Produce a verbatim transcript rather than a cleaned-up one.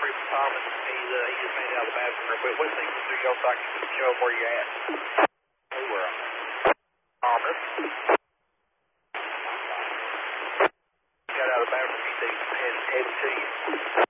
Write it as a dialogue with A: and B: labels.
A: free from Thomas. He's, uh, he just made it out of the bathroom real quick. What things through y'all so I can show him where you're at? Hey, where I'm at. Thomas. Got out of the bathroom. He said he's heading to you.